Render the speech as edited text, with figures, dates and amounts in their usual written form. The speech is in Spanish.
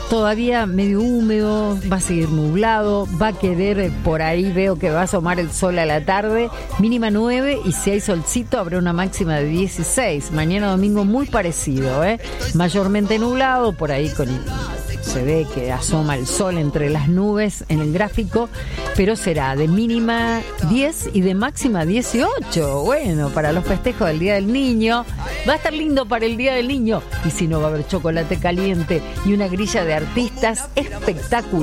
todavía medio húmedo, va a seguir nublado, va a querer, por ahí veo que va a asomar el sol a la tarde, mínima 9 y si hay solcito habrá una máxima de 16. Mañana domingo muy parecido, mayormente nublado, por ahí se ve que asoma el sol entre las nubes en el gráfico, pero será de mínima 10 y de máxima 18. Bueno, para los festejos del Día del Niño, va a estar lindo para el Día del Niño. Y si no, va a haber chocolate caliente y una grilla de artistas espectacular.